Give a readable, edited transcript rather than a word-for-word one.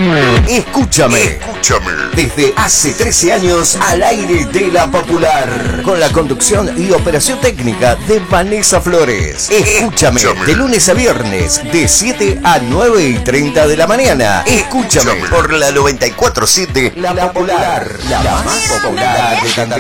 Escúchame. Desde hace 13 años al aire de La Popular. Con la conducción y operación técnica de Vanessa Flores. Escúchame. De lunes a viernes, de 7 a 9:30 de la mañana. Escúchame por la 94.7 La Popular. La más popular de Tandil.